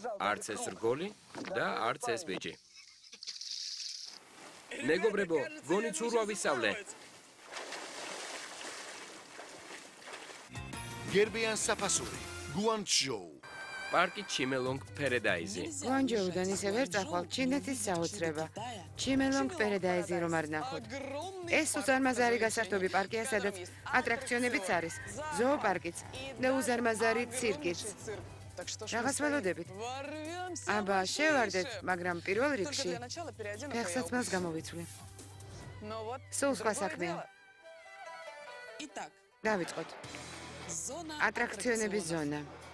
არც ეს რგოლი და არც ეს ბიჭი. მეგობრებო, გონიც ურვავისავლე. გერბიან საფასური, გუანჩჟოუ. პარკი ჩიმელონგ პერედაიზი. გუანჩჟოუდან ისევ ვერ წახვალთ ჩინეთის საოცრება. ჩიმელონგ პერედაიზი რომ არ ნახოთ. ეს უზარმაზარი გასართობი პარკია, სადაც ატრაქციონებიც არის, ზოოპარკიც და უზარმაზარი ცირკიც. Რაღაც ველოდებით. აბა, შევარდეთ, მაგრამ პირველ რიგში ფეხსაცმელს გამოვიცვლი. სულ სხვა საქმეა. დავიწყოთ. ატრაქციონების ზონა.